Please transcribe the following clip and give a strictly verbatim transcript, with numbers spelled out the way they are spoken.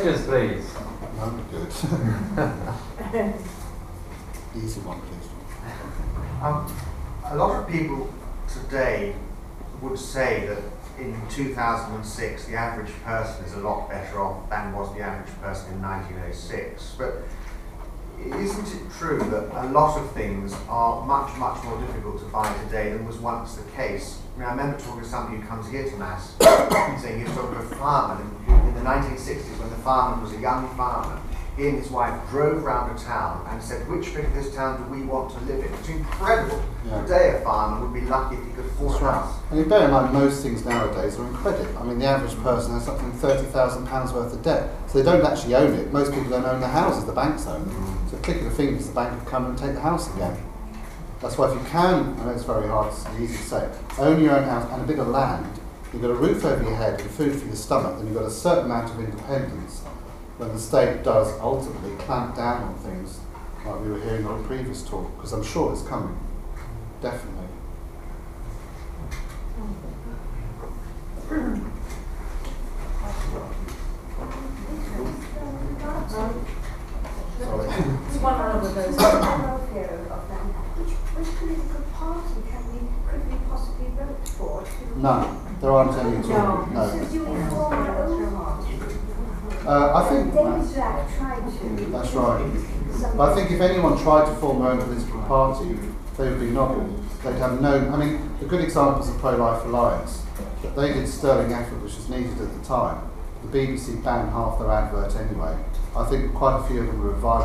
questions, please. No, good. Easy one, please. Um, a lot of people today would say that in two thousand six the average person is a lot better off than was the average person in nineteen oh six. But isn't it true that a lot of things are much, much more difficult to buy today than was once the case? I mean, I remember talking to somebody who comes here to Mass saying he was talking to a farmer in, in the nineteen sixties when the farmer was a young farmer. He and his wife drove round a town and said, which bit of this town do we want to live in? It's incredible. Yeah. Today a farmer would be lucky if he could afford That's a right. house. And you bear in mind, most things nowadays are in credit. I mean, the average person has something thirty thousand pounds worth of debt. So they don't actually own it. Most people don't own the houses, the banks own them. So click of the fingers, the bank will come and take the house again. That's why if you can, I know it's very hard, it's easy to say, own your own house and a bit of land, you've got a roof over your head and food for your stomach, then you've got a certain amount of independence when the state does ultimately clamp down on things like we were hearing on a previous talk, because I'm sure it's coming. Definitely. Sorry. It's one of those. Which, which political party can we, could we possibly vote for? No, there aren't any at all. So No. do we form our own party? Uh, I think David Black tried to. that's right. But I think if anyone tried to form their own political party, they would be novel. They'd have no. I mean, the good examples of Pro-Life Alliance. They did sterling effort, which was needed at the time. The B B C banned half their advert anyway. I think quite a few of them were advised.